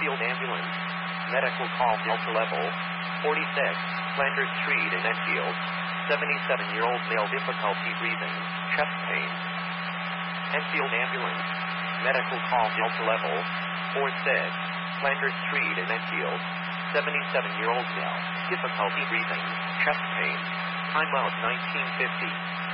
Enfield Ambulance. Medical call Delta Level 46, Flanders Street in Enfield. 77-year-old male, difficulty breathing, chest pain. Enfield Ambulance. Medical call Delta Level 46, Flanders Street in Enfield. 77-year-old male, difficulty breathing, chest pain. Time out 1950.